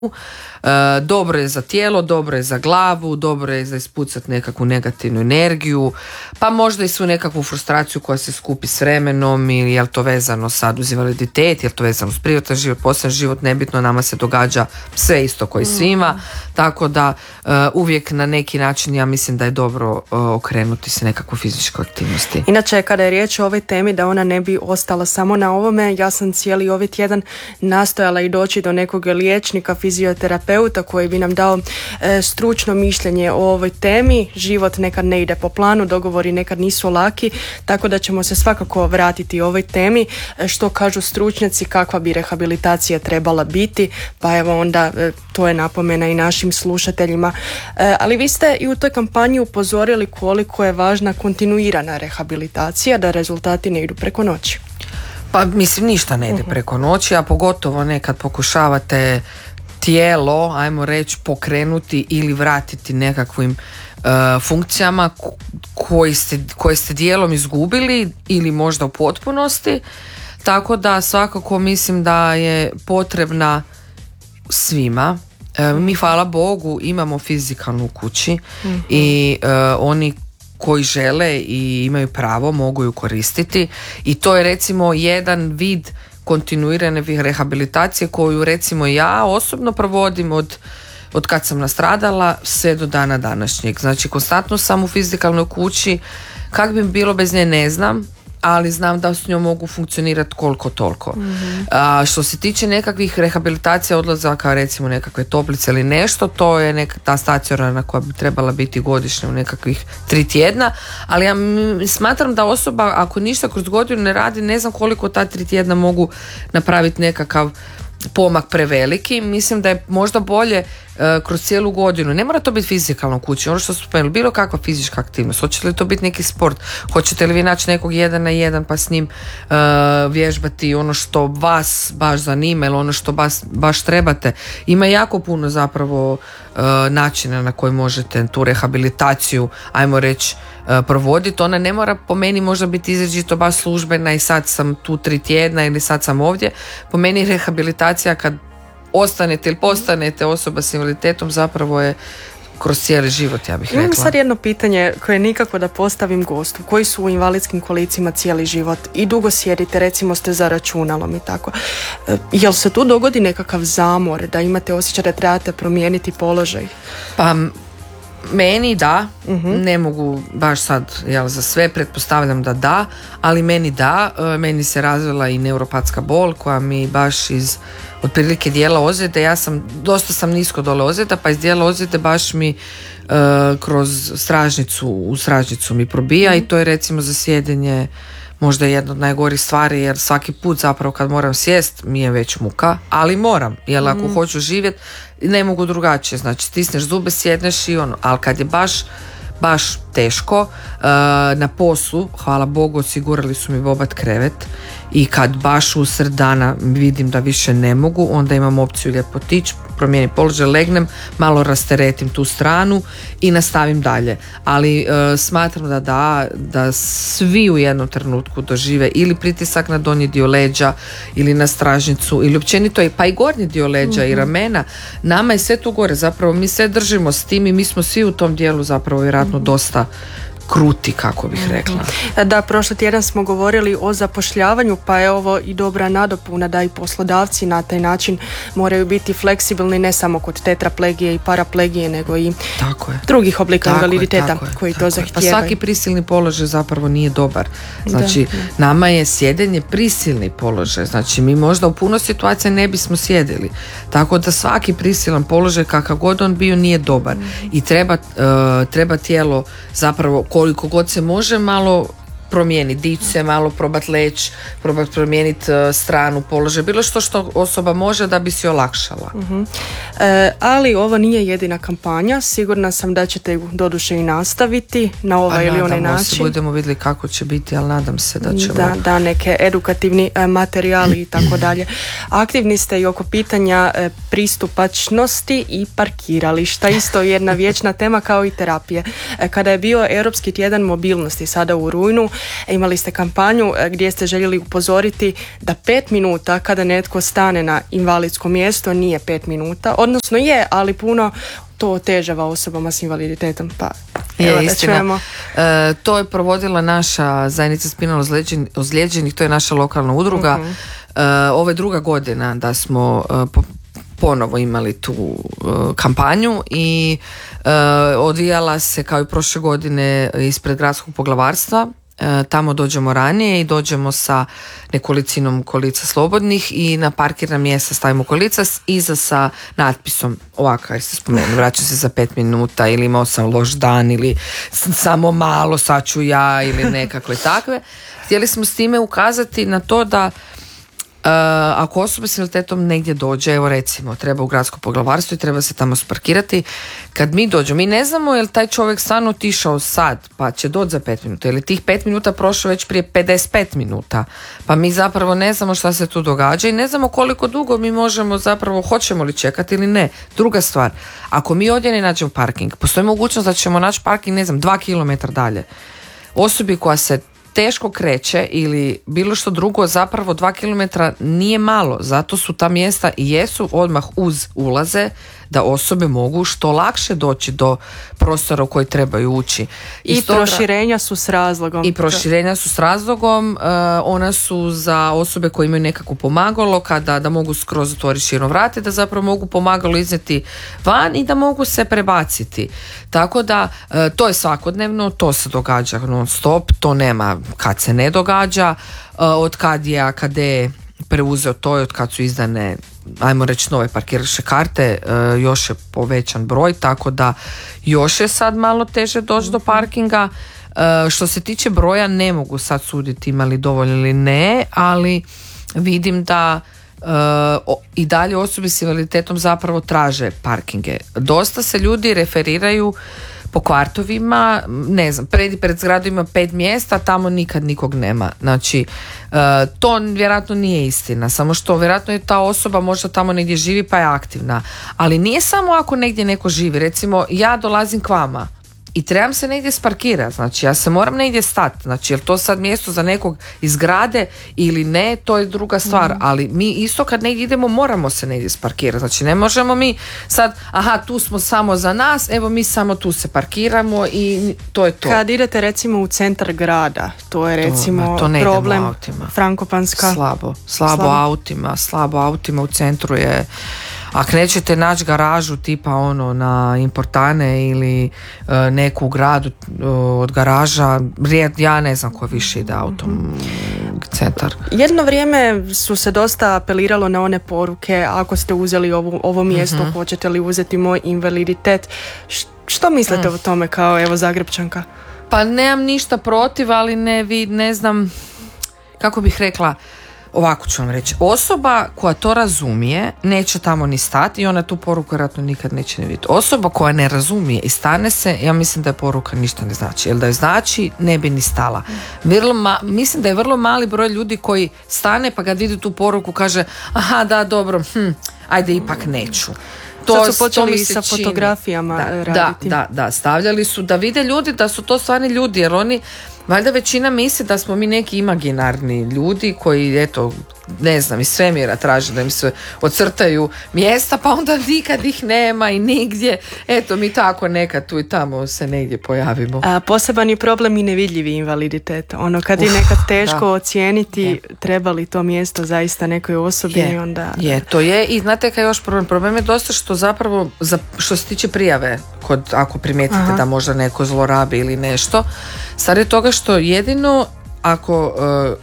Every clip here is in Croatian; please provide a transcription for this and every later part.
Dobro je za tijelo, dobro je za glavu, dobro je za ispucati nekakvu negativnu energiju, pa možda i svu nekakvu frustraciju koja se skupi s vremenom, ili je li to vezano sad uz invaliditet, je li to vezano uz privatan život, posebno život, nebitno, nama se događa sve isto koji svima, tako da uvijek na neki način ja mislim da je dobro okrenuti se nekakvu fizičku aktivnosti. Inače, kada je riječ o ovoj temi, da ona ne bi ostala samo na ovome, ja sam cijeli ovaj tjedan nastojala i doći do nekog liječnika, fizioterapeuta koji bi nam dao stručno mišljenje o ovoj temi. Život nekad ne ide po planu, dogovori nekad nisu laki, tako da ćemo se svakako vratiti ovoj temi, što kažu stručnjaci, kakva bi rehabilitacija trebala biti, pa evo onda to je napomena i našim slušateljima. Ali vi ste i u toj kampanji upozorili koliko je važna kontinuirana rehabilitacija, da rezultati ne idu preko noći. Pa mislim, ništa ne ide preko noći, a pogotovo nekad pokušavate tijelo, ajmo reći, pokrenuti ili vratiti nekakvim funkcijama koje ste dijelom izgubili ili možda u potpunosti, tako da svakako mislim da je potrebna svima. Mi, hvala Bogu, imamo fizikalnu u kući i oni koji žele i imaju pravo mogu ju koristiti, i to je recimo jedan vid kontinuirane rehabilitacije koju recimo ja osobno provodim od kad sam nastradala sve do dana današnjeg. Znači konstantno sam u fizikalnoj kući, kak bi bilo bez nje ne znam, ali znam da s njom mogu funkcionirati koliko toliko. Što se tiče nekakvih rehabilitacija, odlazaka recimo nekakve toplice ili nešto, to je ta stacionarna koja bi trebala biti godišnja u nekakvih 3 tjedna, ali ja smatram da osoba ako ništa kroz godinu ne radi, ne znam koliko ta 3 tjedna mogu napraviti nekakav pomak preveliki. Mislim da je možda bolje kroz cijelu godinu, ne mora to biti fizikalno u kući, ono što su spomenuli, bilo kakva fizička aktivnost, hoće li to biti neki sport, hoćete li vi naći nekog 1 na 1 pa s njim vježbati ono što vas baš zanima ili ono što baš trebate. Ima jako puno zapravo načina na koji možete tu rehabilitaciju, ajmo reći, provoditi. Ona ne mora po meni možda biti izričito baš službena i sad sam tu 3 tjedna ili sad sam ovdje. Po meni rehabilitacija kad ostanete ili postanete osoba s invaliditetom zapravo je kroz cijeli život, ja bih rekla. Imam sad jedno pitanje koje nikako da postavim gostu, koji su u invalidskim kolicima cijeli život i dugo sjedite, recimo ste za računalom i tako. Jel se tu dogodi nekakav zamor, da imate osjećaj da trebate promijeniti položaj? Pa meni da, ne mogu baš sad za sve, pretpostavljam da, ali meni se razvila i neuropatska bol koja mi baš iz otprilike dijela ozljede, dosta sam nisko dole ozljeda, pa iz dijela ozljede baš mi kroz u stražnicu mi probija i to je recimo za sjedenje možda jedna od najgorih stvari, jer svaki put zapravo kad moram sjest mi je već muka, ali moram, jer ako hoću živjeti ne mogu drugačije, znači stisneš zube, sjedneš i ono, ali kad je baš teško, na poslu, hvala Bogu, osigurali su mi bobat krevet i kad baš usred dana vidim da više ne mogu, onda imam opciju lijepo otići, promijenim položaj, legnem, malo rasteretim tu stranu i nastavim dalje. Ali smatram da svi u jednom trenutku dožive ili pritisak na donji dio leđa ili na stražnicu ili općenito pa i gornji dio leđa i ramena. Nama je sve tu gore, zapravo mi sve držimo s tim i mi smo svi u tom dijelu zapravo vjerojatno dosta kruti, kako bih rekla. Da, prošli tjedan smo govorili o zapošljavanju, pa je ovo i dobra nadopuna da i poslodavci na taj način moraju biti fleksibilni ne samo kod tetraplegije i paraplegije, nego i drugih oblika invaliditeta koji to zahtijevaju. Pa svaki prisilni položaj zapravo nije dobar. Znači, nama je sjedenje prisilni položaj. Znači, mi možda u puno situacija ne bismo sjedili. Tako da svaki prisilan položaj, kakav god on bio, nije dobar. I treba tijelo zapravo koliko god se može malo promijeniti, dići se malo, probati leći, probati promijeniti stranu, položaj, bilo što osoba može da bi si olakšala. Ali ovo nije jedina kampanja, sigurna sam da ćete ju doduše i nastaviti na ovaj ili onaj način. Se budemo vidjeli kako će biti, ali nadam se da ćemo. Da, neke edukativni materijali i tako dalje. Aktivni ste i oko pitanja pristupačnosti i parkirališta, isto jedna vječna tema kao i terapije. Kada je bio Europski tjedan mobilnosti sada u rujnu, imali ste kampanju gdje ste željeli upozoriti da 5 minuta kada netko stane na invalidsko mjesto nije 5 minuta, odnosno je, ali puno to otežava osobama s invaliditetom. Pa je istina. To je provodila naša zajednica spinalno ozlijeđenih, to je naša lokalna udruga. Ovo je druga godina da smo ponovo imali tu kampanju i odvijala se kao i prošle godine ispred gradskog poglavarstva. Tamo dođemo ranije i dođemo sa nekolicinom kolica slobodnih i na parkirna mjesta stavimo kolica iza sa natpisom ovako, jer se spomenuli, vraćam se za 5 minuta ili imao sam loš dan ili samo malo, sad ću ja ili nekakve takve. Htjeli smo s time ukazati na to da ako osoba s invaliditetom negdje dođe, evo recimo treba u gradsko poglavarstvo i treba se tamo sparkirati, kad mi dođemo, mi ne znamo je li taj čovjek stvarno otišao sad pa će doći za 5 minuta ili tih 5 minuta prošlo već prije 55 minuta, pa mi zapravo ne znamo šta se tu događa i ne znamo koliko dugo mi možemo zapravo, hoćemo li čekati ili ne. Druga stvar, ako mi ovdje ne nađemo parking, postoji mogućnost da ćemo naći parking 2 km dalje. Osobi koja se teško kreće ili bilo što drugo, zapravo 2 km nije malo, zato su ta mjesta i jesu odmah uz ulaze da osobe mogu što lakše doći do prostora u koji trebaju ući. I proširenja su s razlogom. I proširenja su s razlogom, ona su za osobe koje imaju nekako pomagalo, kada da mogu skroz otvoriti širom vrata, da zapravo mogu pomagalo iznijeti van i da mogu se prebaciti. Tako da to je svakodnevno, to se događa non stop, to nema kad se ne događa, od kad je AKD preuzeo to i od kad su izdane, ajmo reći, nove parkiračke karte, još je povećan broj, tako da još je sad malo teže doći do parkinga. Što se tiče broja, ne mogu sad suditi ima li dovoljno ili ne, ali vidim da i dalje osobe s invaliditetom zapravo traže parkinge. Dosta se ljudi referiraju po kvartovima, ne znam, pred zgradom ima 5 mjesta, tamo nikad nikog nema. Znači, to vjerojatno nije istina, samo što vjerojatno je ta osoba možda tamo negdje živi pa je aktivna. Ali nije samo ako negdje neko živi. Recimo, ja dolazim k vama i trebam se negdje sparkirati, znači ja se moram negdje stati, znači je li to sad mjesto za nekog iz zgrade ili ne, to je druga stvar, ali mi isto kad negdje idemo moramo se negdje sparkirati, znači ne možemo mi sad, aha, tu smo samo za nas, evo mi samo tu se parkiramo i to je to. Kad idete recimo u centar grada, to je recimo to ne problem autima. Frankopanska. Slabo autima u centru je. Ako nećete naći garažu tipa ono na Importane ili neku gradu od garaža, ja ne znam ko više ide autom centar. Jedno vrijeme su se dosta apeliralo na one poruke, ako ste uzeli ovo mjesto, hoćete li uzeti moj invaliditet. Što mislite o tome kao evo Zagrepčanka? Pa nemam ništa protiv, ali ne znam kako bih rekla. Ovako ću vam reći, osoba koja to razumije neće tamo ni stati i ona tu poruku vjerojatno nikad neće ni vidjeti. Osoba koja ne razumije i stane se, ja mislim da je poruka ništa ne znači, jer da je znači ne bi ni stala. Mislim da je vrlo mali broj ljudi koji stane pa kad vidi tu poruku kaže aha da dobro, ajde ipak neću. Sad su počeli sa fotografijama raditi. Da, stavljali su da vide ljudi da su to stvarni ljudi, jer oni valjda većina misli da smo mi neki imaginarni ljudi koji, eto, ne znam, iz svemira traže da im se ocrtaju mjesta, pa onda nikad ih nema i nigdje. Eto, mi tako nekad tu i tamo se negdje pojavimo. Poseban je problem i nevidljivi invaliditet. Ono, kad je nekad teško ocijeniti treba li to mjesto zaista nekoj osobi. Onda... to je. I znate kaj je još problem? Problem je dosta što zapravo, što se tiče prijave, ako primijetite da možda neko zlorabi ili nešto, stvar je toga što jedino ako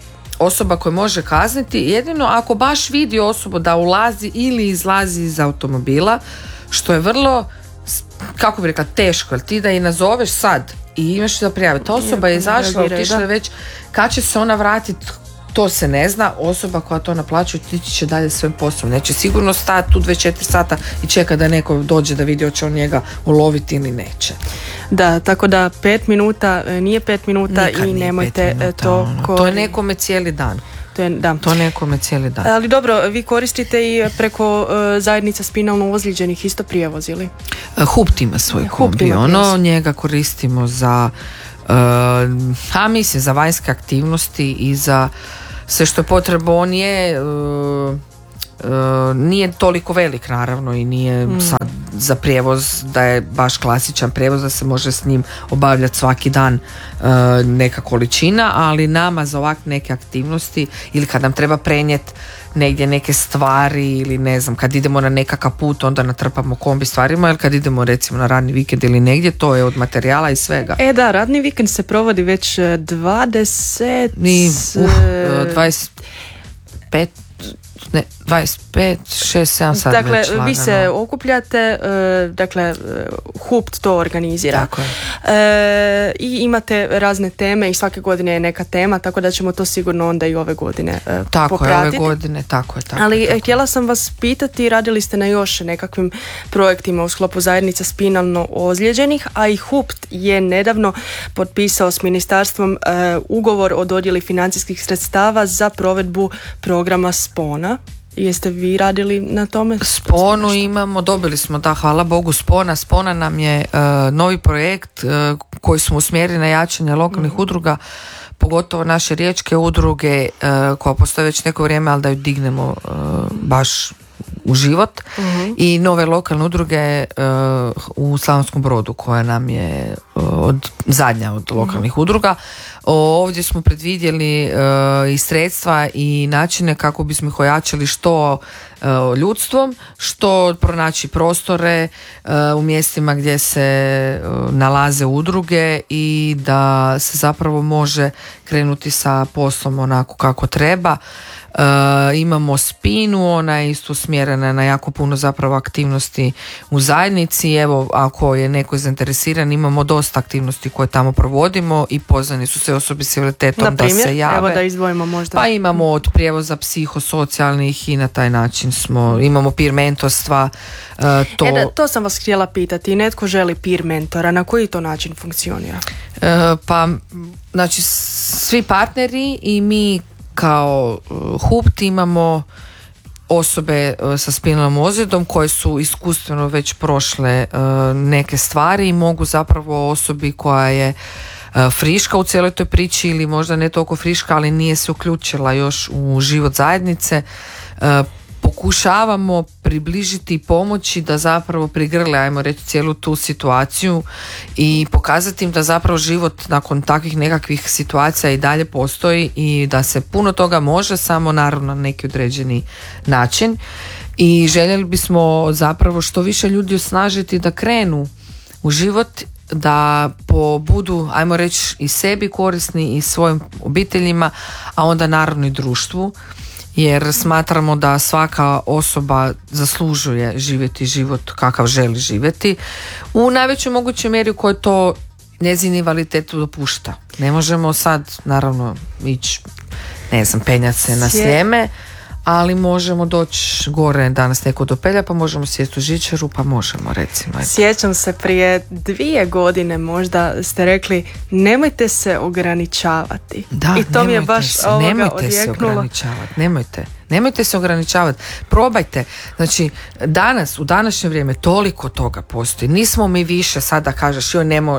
osoba koja može kazniti, jedino ako baš vidi osobu da ulazi ili izlazi iz automobila, što je vrlo, kako bi rekla, teško, jer ti da je nazoveš sad i imaš da prijavi, ta osoba je izašla, otišla već, kad će se ona vratiti, to se ne zna, osoba koja to naplaćuje tići će dalje svojim poslom. Neće sigurno stati tu 24 sata i čeka da neko dođe da vidi hoće on njega uloviti ili neće. Da, tako da 5 minuta nije 5 minuta nikad i nemojte minuta, to... To je nekome cijeli dan. To nekome cijeli dan. Ali dobro, vi koristite i preko zajednica spinalno ozlijeđenih isto prijevoz ili? HUPT ima svoj kombi, njega koristimo za A mislim za vanjske aktivnosti i za sve što je potrebno. On je nije toliko velik naravno i nije sad za prijevoz da je baš klasičan prijevoz da se može s njim obavljati svaki dan neka količina, ali nama za ovak neke aktivnosti ili kad nam treba prenijeti negdje neke stvari ili ne znam, kad idemo na nekakav put onda natrpamo kombi stvarima, ili kad idemo recimo na radni vikend ili negdje, to je od materijala i svega. Da, radni vikend se provodi već 25 6, 7 sad dakle, već lagano. Vi se okupljate, dakle, HUPT to organizira. Tako je. I imate razne teme i svake godine je neka tema, tako da ćemo to sigurno onda i ove godine tako popratiti. je, ove godine, tako je. Ali htjela sam vas pitati, radili ste na još nekakvim projektima u sklopu zajednica spinalno ozlijeđenih, a i HUPT je nedavno potpisao s ministarstvom ugovor o dodjeli financijskih sredstava za provedbu programa Spona. Jeste vi radili na tome? Sponu imamo, dobili smo, da, hvala Bogu, Spona nam je novi projekt koji smo usmjerili na jačanje lokalnih udruga, pogotovo naše riječke udruge koja postoje već neko vrijeme, ali da ju dignemo baš u život, i nove lokalne udruge u Slavonskom Brodu koja nam je zadnja od lokalnih udruga. Ovdje smo predvidjeli i sredstva i načine kako bismo ih ojačali što ljudstvom, što pronaći prostore u mjestima gdje se nalaze udruge i da se zapravo može krenuti sa poslom onako kako treba. Imamo Spinu, ona je isto usmjerena na jako puno zapravo aktivnosti u zajednici. Evo, ako je neko zainteresiran, imamo dosta aktivnosti koje tamo provodimo i pozvani su sve osobe s invaliditetom da se jave. Evo da izdvojimo možda. Pa imamo od prijevoza psihosocijalnih i na taj način imamo peer mentorstva. To sam vas htjela pitati. Netko želi peer mentora, na koji to način funkcionira? Pa, znači, svi partneri i mi kao HUPT imamo osobe sa spinalnom ozljedom koje su iskustveno već prošle neke stvari i mogu zapravo osobi koja je friška u cijeloj toj priči ili možda ne toliko friška, ali nije se uključila još u život zajednice, pokušavamo približiti i pomoći da zapravo prigrle, ajmo reći, cijelu tu situaciju i pokazati im da zapravo život nakon takvih nekakvih situacija i dalje postoji i da se puno toga može, samo naravno na neki određeni način. I željeli bismo zapravo što više ljudi osnažiti da krenu u život, da budu, ajmo reći, i sebi korisni i svojim obiteljima, a onda naravno i društvu. Jer smatramo da svaka osoba zaslužuje živjeti život kakav želi živjeti u najvećoj mogućoj mjeri u kojoj to njezin invaliditet dopušta. Ne možemo sad naravno ići, ne znam, penjati se na Sljeme, ali možemo doći gore, danas neko dopelja, pa možemo sjesti u žičaru, pa možemo, recimo. Sjećam se prije 2 godine možda ste rekli nemojte se ograničavati. Da, i to mi je baš nemojte se ograničavati, nemojte se ograničavati, probajte. Znači, danas, u današnje vrijeme toliko toga postoji. Nismo mi više sad da kažeš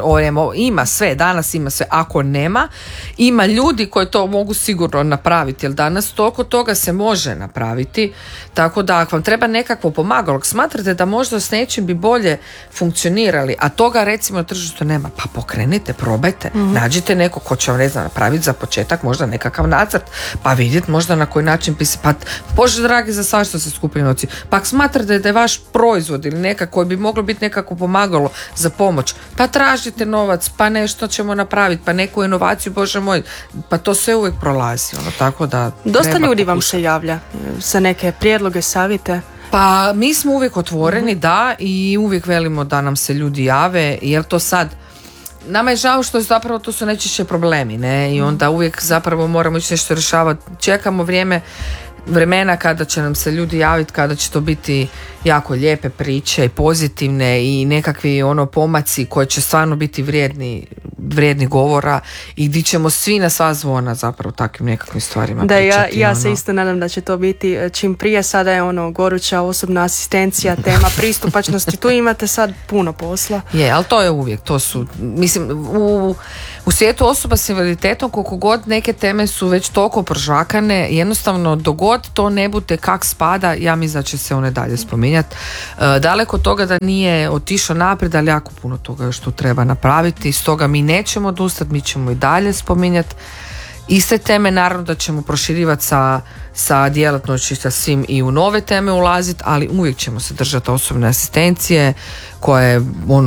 ima sve, danas ima sve. Ako nema, ima ljudi koji to mogu sigurno napraviti, jer danas toliko toga se može napraviti, tako da ako vam treba nekakvo pomagalo, ako smatrate da možda s nečim bi bolje funkcionirali, a toga recimo na tržištu nema, pa pokrenite, probajte, nađite neko ko će vam, ne znam, napraviti za početak možda nekakav nacrt, pa vidjeti možda na koji način pa Bože dragi, za svašta se skupljaju novci. Pa ako smatrate da je vaš proizvod ili nekako koji bi moglo biti nekako pomagalo za pomoć, pa tražite novac, pa nešto ćemo napraviti, pa neku inovaciju, Bože moj, pa to sve uvijek prolazi. Tako da dosta ljudi vam se javlja sa neke prijedloge, savjete. Pa mi smo uvijek otvoreni, da, i uvijek velimo da nam se ljudi jave, jer to sad nama je žao što zapravo to su najčešće problemi, ne, i onda uvijek zapravo moramo ići nešto rješavati. Čekamo vremena kada će nam se ljudi javiti, kada će to biti jako lijepe priče i pozitivne i nekakvi pomaci koji će stvarno biti vrijedni govora i gdje ćemo svi na sva zvona zapravo takvim nekakvim stvarima da, pričati. Ja se isto nadam da će to biti čim prije. Sada je goruća osobna asistencija, tema pristupačnosti, tu imate sad puno posla. Je, ali to je uvijek, to su, mislim, u u svijetu osoba s invaliditetom, koliko god neke teme su već toliko prožakane, jednostavno dogod to ne bude kak spada, ja mislim da će se one dalje spominjati. Daleko od toga da nije otišao naprijed, ali jako puno toga još tu treba napraviti, stoga mi nećemo odustati, mi ćemo i dalje spominjati iste teme, naravno da ćemo proširivati sa djelatnošću sa svim i u nove teme ulaziti, ali uvijek ćemo se držati osobne asistencije koja je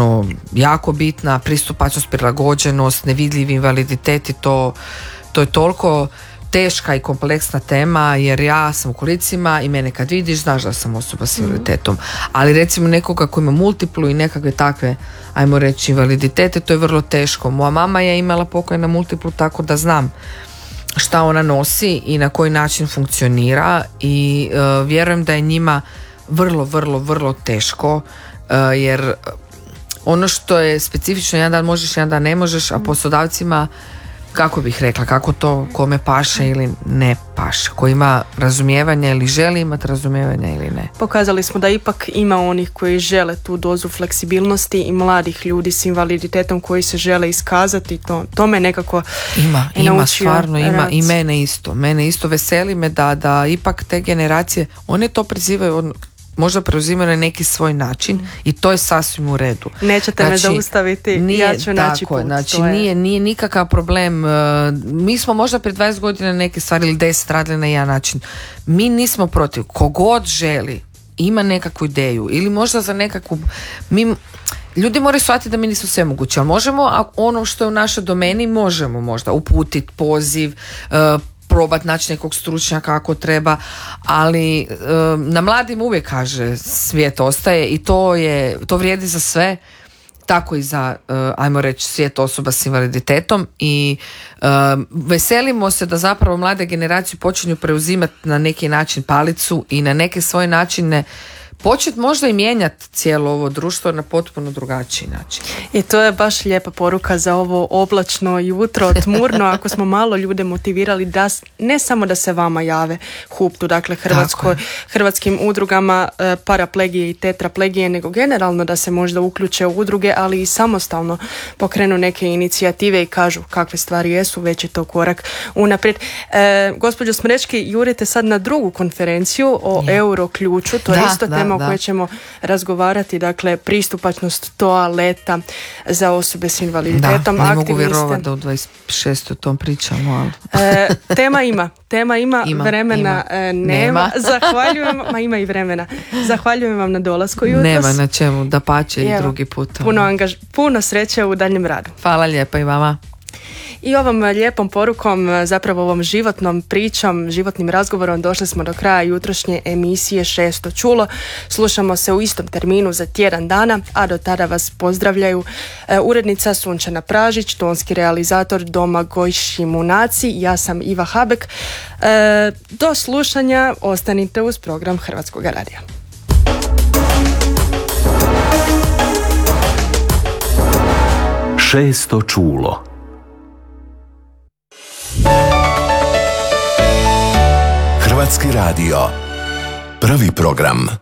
jako bitna, pristupačnost, prilagođenost, nevidljivi invaliditeti, to je toliko teška i kompleksna tema, jer ja sam u kolicima i mene kad vidiš znaš da sam osoba s invaliditetom, ali recimo nekoga ko ima multiplu i nekakve takve, ajmo reći, invaliditete, to je vrlo teško. Moja mama je imala pokojna multiplu, tako da znam šta ona nosi i na koji način funkcionira i vjerujem da je njima vrlo, vrlo, vrlo teško, jer ono što je specifično, jedan dan možeš, jedan dan ne možeš, a poslodavcima, kako bih rekla, kako to kome paše ili ne paše, ko ima razumijevanja ili želi imati razumijevanja ili ne. Pokazali smo da ipak ima onih koji žele tu dozu fleksibilnosti i mladih ljudi s invaliditetom koji se žele iskazati, to me nekako ima stvarno, ima i mene isto veseli me da ipak te generacije, one to prizivaju, možda preuzimaju na neki svoj način i to je sasvim u redu. Nećete me zaustaviti, ja ću naći put. Znači nije nikakav problem. Mi smo možda prije 20 godina neke stvari ili 10 radili na jedan način. Mi nismo protiv. Kogod želi, ima nekakvu ideju ili možda za nekakvu... Ljudi moraju shvatiti da mi nismo sve moguće, ali možemo, a ono što je u našoj domeni možemo možda uputiti poziv, probati naći nekog stručnjaka ako treba, ali na mladim uvijek, kaže, svijet ostaje i to vrijedi za sve, tako i za, ajmo reći, svijet osoba s invaliditetom i veselimo se da zapravo mlade generacije počinju preuzimati na neki način palicu i na neke svoje načine početi možda i mijenjati cijelo ovo društvo na potpuno drugačiji način. I to je baš lijepa poruka za ovo oblačno jutro, tmurno, ako smo malo ljude motivirali da ne samo da se vama jave HUP-u, dakle hrvatskim udrugama paraplegije i tetraplegije, nego generalno da se možda uključe u udruge, ali i samostalno pokrenu neke inicijative i kažu kakve stvari jesu, već je to korak unaprijed. Gospođo Smrečki, jurite sad na drugu konferenciju o Euroključu, to je isto tema o kojoj ćemo razgovarati, dakle pristupačnost toaleta za osobe s invaliditetom. Ne mogu vjerovati da u 26. o tom pričamo, ali... Tema ima, vremena nema. Zahvaljujem, ima i vremena. Zahvaljujem vam na dolasku jutros. Nema na čemu, dapače i drugi put. Puno sreće u daljnjem radu. Hvala lijepa i vama. I ovom lijepom porukom, zapravo ovom životnom pričom, životnim razgovorom došli smo do kraja jutrošnje emisije Šesto čulo. Slušamo se u istom terminu za tjedan dana, a do tada vas pozdravljaju urednica Sunčana Pražić, tonski realizator Domagoj Šimunaci, ja sam Iva Habek. Do slušanja, ostanite uz program Hrvatskog radija. Šesto čulo. Hrvatski radio. Prvi program.